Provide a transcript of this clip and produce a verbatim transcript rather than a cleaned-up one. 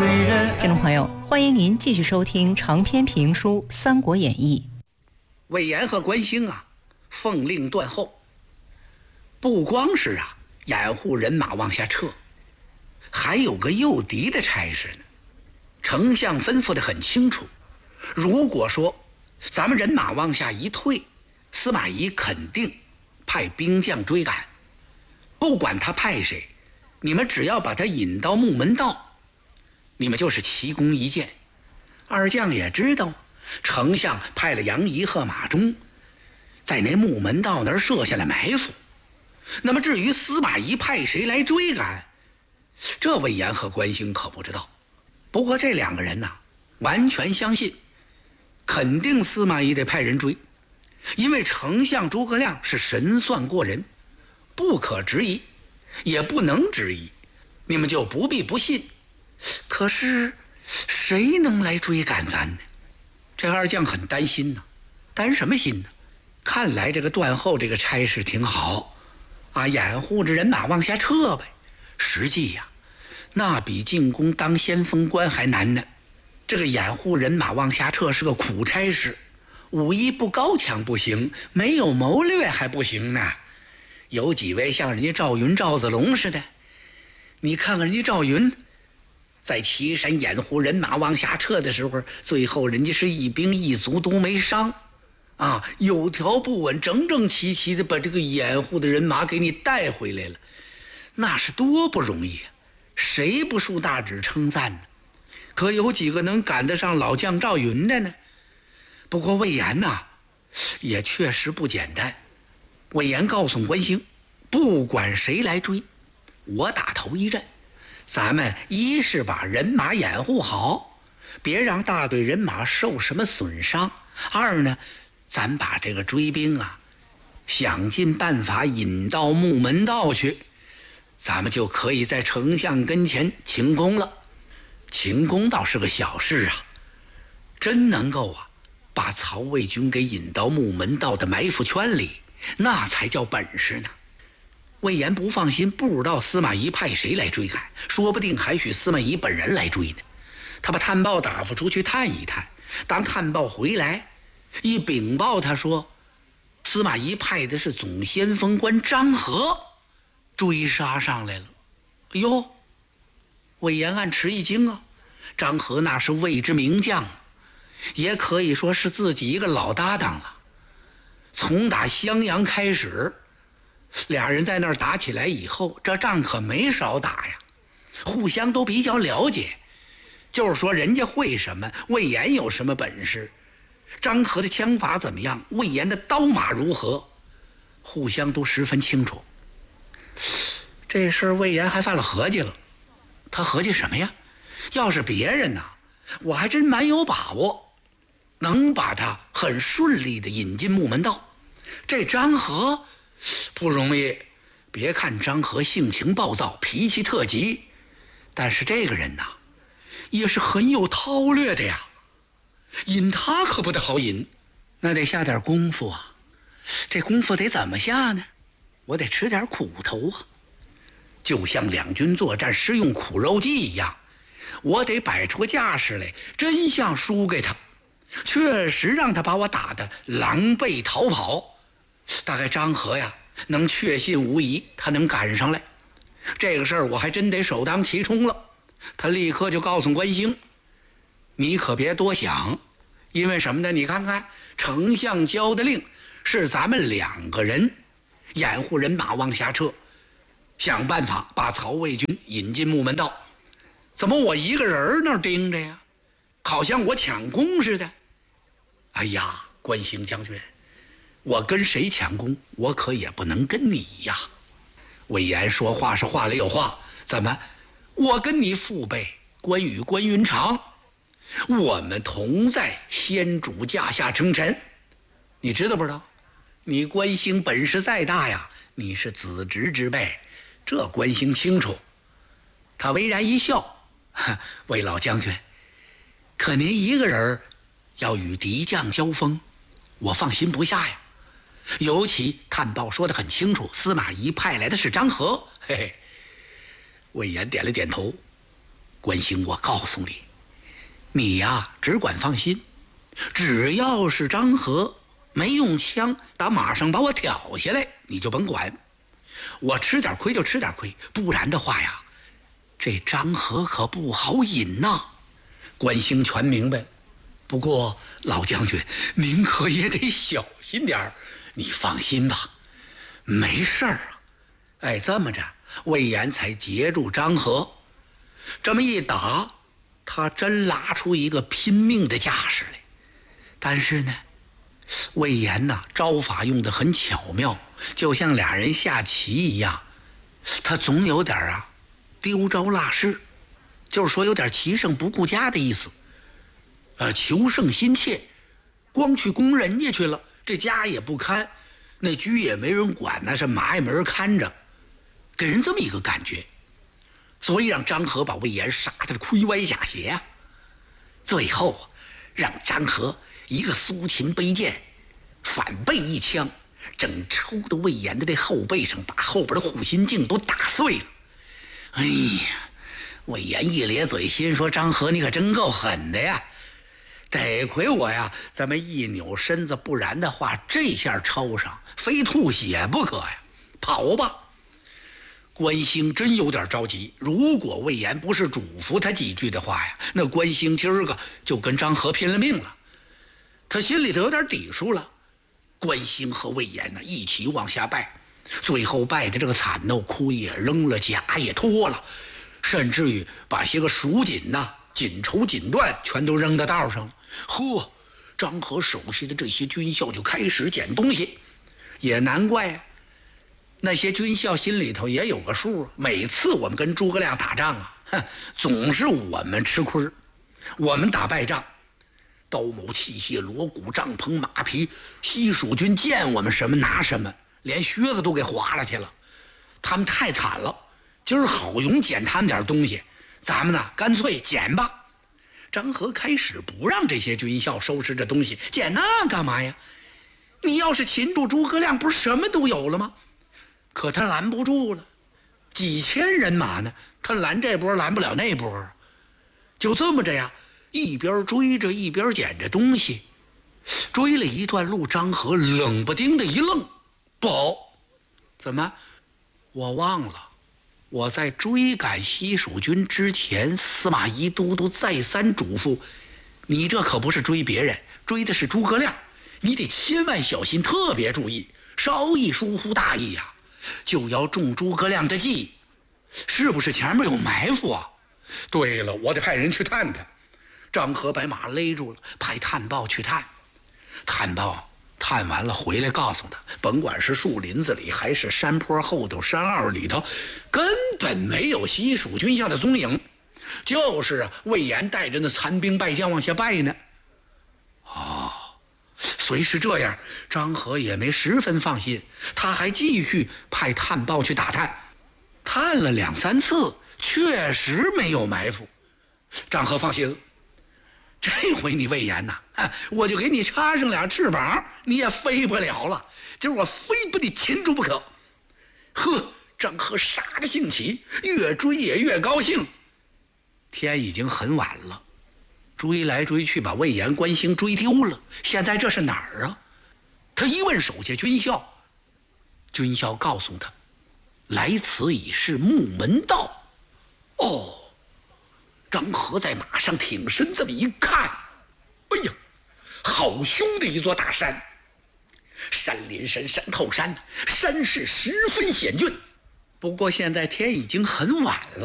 听众朋友，欢迎您继续收听长篇评书《三国演义》。 魏延和关兴啊，奉令断后，不光是啊掩护人马往下撤，还有个诱敌的差事呢。丞相吩咐得很清楚，如果说咱们人马往下一退，司马懿肯定派兵将追赶，不管他派谁，你们只要把他引到木门道，你们就是奇功一件。二将也知道丞相派了杨仪和马忠在那木门道那儿设下了埋伏，那么至于司马懿派谁来追赶，这魏延和关兴可不知道。不过这两个人呐、啊，完全相信肯定司马懿得派人追，因为丞相诸葛亮是神算过人，不可质疑，也不能质疑，你们就不必不信。可是谁能来追赶咱呢？这二将很担心呢。担什么心呢？看来这个断后这个差事挺好啊，掩护着人马往下撤呗。实际呀、啊，那比进攻当先锋官还难呢。这个掩护人马往下撤是个苦差事，武艺不高强不行，没有谋略还不行呢。有几位像人家赵云、赵子龙似的，你看看人家赵云在岐山掩护人马往下撤的时候，最后人家是一兵一卒都没伤啊，有条不紊，整整齐齐的把这个掩护的人马给你带回来了，那是多不容易啊！谁不竖大指称赞呢？可有几个能赶得上老将赵云的呢？不过魏延呐、啊，也确实不简单。魏延告诉关兴，不管谁来追，我打头一阵。咱们一是把人马掩护好，别让大队人马受什么损伤；二呢，咱把这个追兵啊，想尽办法引到木门道去，咱们就可以在丞相跟前请功了。请功倒是个小事啊，真能够啊把曹魏军给引到木门道的埋伏圈里，那才叫本事呢。魏延不放心，不知道司马懿派谁来追赶，说不定还许司马懿本人来追呢。他把探报打发出去探一探，当探报回来一禀报，他说司马懿派的是总先锋官张合追杀上来了。哎呦，魏延暗吃一惊啊！张合那是魏之名将，也可以说是自己一个老搭档了。从打襄阳开始，俩人在那儿打起来以后，这仗可没少打呀，互相都比较了解。就是说人家会什么，魏延有什么本事，张合的枪法怎么样，魏延的刀马如何，互相都十分清楚。这事魏延还犯了合计了。他合计什么呀？要是别人呐、啊，我还真蛮有把握能把他很顺利的引进木门道。这张合不容易，别看张合性情暴躁，脾气特急，但是这个人呐、啊，也是很有韬略的呀。引他可不得好引，那得下点功夫啊。这功夫得怎么下呢？我得吃点苦头啊。就像两军作战施用苦肉计一样，我得摆出个架势来，真像输给他，确实让他把我打得狼狈逃跑。大概张合呀能确信无疑，他能赶上来。这个事儿我还真得首当其冲了。他立刻就告诉关兴，你可别多想，因为什么呢？你看看丞相交的令是咱们两个人掩护人马往下撤，想办法把曹魏军引进木门道。怎么我一个人那儿盯着呀？好像我抢功似的。哎呀，关兴将军，我跟谁抢功，我可也不能跟你呀。魏延说话是话里有话，怎么我跟你父辈关羽、关云长，我们同在先主驾下称臣，你知道不知道？你关兴本事再大呀，你是子侄之辈，这关兴清楚。他微然一笑，魏老将军，可您一个人要与敌将交锋，我放心不下呀。尤其探报说得很清楚，司马懿派来的是张合。嘿嘿，魏延点了点头， 关兴，我告诉你，你呀只管放心，只要是张合没用枪打马上把我挑下来，你就甭管，我吃点亏就吃点亏，不然的话呀，这张合可不好引呐。关兴全明白，不过老将军您可也得小心点儿，你放心吧，没事儿啊。哎，这么着，魏延才截住张合，这么一打，他真拉出一个拼命的架势来。但是呢，魏延呐，招法用得很巧妙，就像俩人下棋一样，他总有点啊丢招落势，就是说有点棋圣不顾家的意思。呃，求胜心切，光去攻人家去了，这家也不看，那车也没人管，那是马也没人看着，给人这么一个感觉。所以让张合把魏延杀得盔歪甲斜啊。最后啊，让张合一个苏秦背剑，反背一枪，整抽到魏延的这后背上，把后边的护心镜都打碎了。哎呀，魏延一咧嘴，心说张合你可真够狠的呀，得亏我呀咱们一扭身子，不然的话这下抽上非吐血不可呀，跑吧。关兴真有点着急，如果魏延不是嘱咐他几句的话呀，那关兴今儿个就跟张合拼了命了。他心里头有点底数了。关兴和魏延呢一起往下拜，最后拜的这个惨呐，盔也扔了，甲也脱了，甚至于把些个蜀锦呐、锦绸锦缎全都扔到道上了。呵，张合手下的这些军校就开始捡东西，也难怪啊，那些军校心里头也有个数，每次我们跟诸葛亮打仗啊，哼，总是我们吃亏，我们打败仗，刀矛器械锣鼓帐篷马匹，西蜀军见我们什么拿什么，连靴子都给划了去了，他们太惨了。今儿好容捡他们点东西，咱们呢干脆捡吧。张合开始不让这些军校收拾这东西，捡那干嘛呀？你要是擒住诸葛亮，不是什么都有了吗？可他拦不住了，几千人马呢，他拦这波拦不了那波，就这么着呀，一边追着一边捡着东西。追了一段路，张合冷不丁的一愣，不好，怎么？我忘了，我在追赶西蜀军之前，司马懿都督再三嘱咐，你这可不是追别人，追的是诸葛亮，你得千万小心，特别注意，稍一疏忽大意呀、啊，就要中诸葛亮的计。是不是前面有埋伏啊？对了，我得派人去探探。张合把马勒住了，派探报去探。探报探完了回来告诉他，甭管是树林子里还是山坡后头山坳里头，根本没有西蜀军校的踪影，就是啊魏延带着那残兵败将往下拜呢。哦，虽是这样，张合也没十分放心，他还继续派探报去打探。探了两三次，确实没有埋伏。张合放心了，这回你魏延呐、啊，我就给你插上俩翅膀，你也飞不了了。今儿我非不得擒住不可。呵，张合杀得兴起，越追也越高兴。天已经很晚了，追来追去把魏延、关兴追丢了。现在这是哪儿啊？他一问手下军校，军校告诉他，来此已是木门道。哦，张合在马上挺身这么一看，哎呀，好凶的一座大山，山连山，山透山，山势十分险峻。不过现在天已经很晚了。